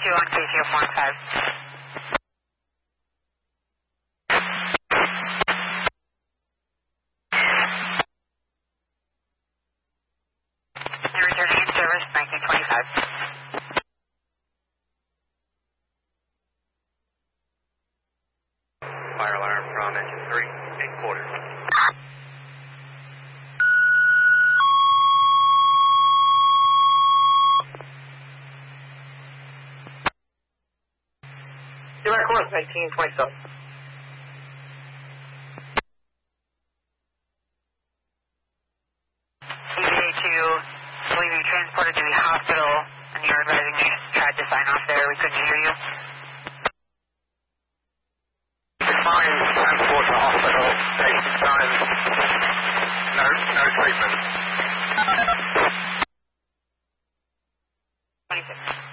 EVA2 on KCO45. You're returning in service 1925. Fire alarm from engine 3, 8 quarters. Direct course 1927. EVA2, believe you transported to the hospital, and you're advising me tried to sign off there. We couldn't hear you. Define transport to hospital, date, time, no treatment. 26.